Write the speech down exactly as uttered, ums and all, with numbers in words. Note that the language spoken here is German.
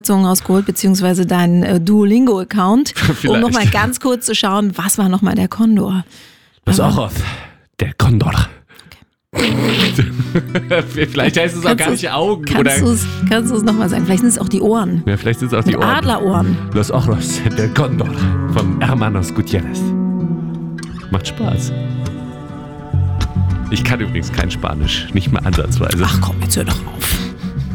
rausgeholt, beziehungsweise deinen äh, Duolingo-Account, um Vielleicht. nochmal ganz kurz zu schauen, was war nochmal der Kondor? Los Aber- ojos, der Kondor. Vielleicht heißt es auch gar nicht Augen. Kannst du oder es kannst du's nochmal sagen? Vielleicht sind es auch die Ohren. Ja, vielleicht sind es auch die Mit Ohren. Adlerohren. Los ojos, der Kondor von Hermanos Gutierrez. Macht Spaß. Ich kann übrigens kein Spanisch, nicht mal ansatzweise. Ach komm, jetzt hör doch auf.